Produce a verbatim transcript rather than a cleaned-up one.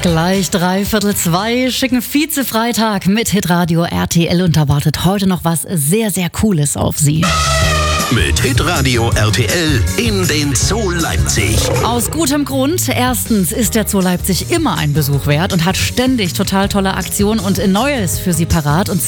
Gleich dreiviertel zwei, schicken Vize-Freitag mit Hitradio R T L und da wartet heute noch was sehr, sehr Cooles auf Sie. Mit Hitradio R T L in den Zoo Leipzig. Aus gutem Grund. Erstens ist der Zoo Leipzig immer ein Besuch wert und hat ständig total tolle Aktionen und Neues für Sie parat. Und